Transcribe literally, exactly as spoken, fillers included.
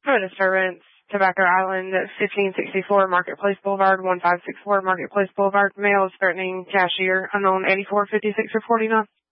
No disturbance. Tobacco Island at fifteen sixty-four Marketplace Boulevard, one five six four Marketplace Boulevard. Male is threatening cashier. Unknown eighty-four fifty-six or forty-nine.